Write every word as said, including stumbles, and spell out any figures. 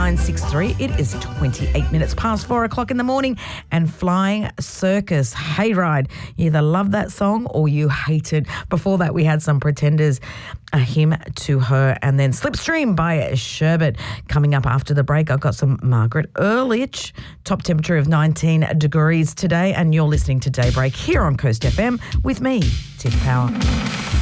nine six three. It is twenty-eight minutes past four o'clock in the morning, and Flying Circus, Hayride. You either love that song or you hate it. Before that, we had some Pretenders, A Hymn to Her, and then Slipstream by Sherbet. Coming up after the break, I've got some Margaret Ehrlich. Top temperature of nineteen degrees today, and you're listening to Daybreak here on Coast F M with me, Tiff Power.